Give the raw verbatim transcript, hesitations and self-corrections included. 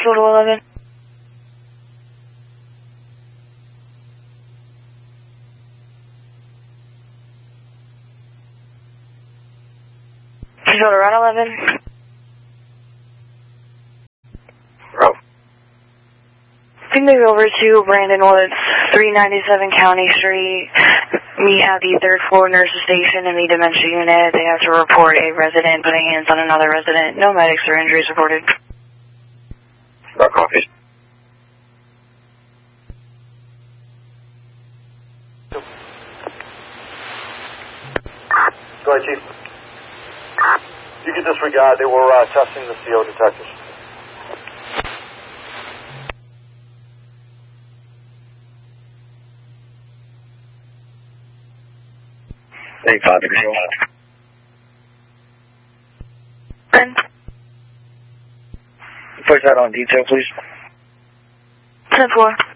total eleven. Total Route eleven. Route. Can move over to Brandon Woods, three ninety-seven County Street. We have the third floor nurses station in the dementia unit. They have to report a resident putting hands on another resident. No medics or injuries reported. Route copies. Go ahead, Chief. You can disregard. They were uh, testing the C O detectors. eight five to control. Ben? Push that on detail, please. ten four.